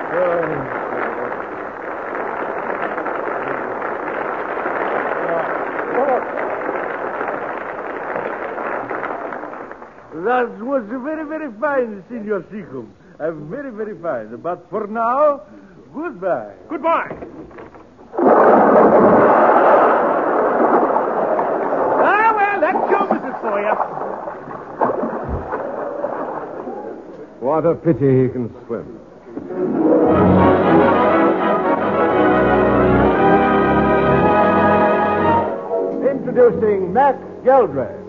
That was very, very fine, Senor Seacombe. Very, very fine. But for now, goodbye. Goodbye. Ah, well, that covers it for you. What a pity he can swim. Introducing Max Geldray.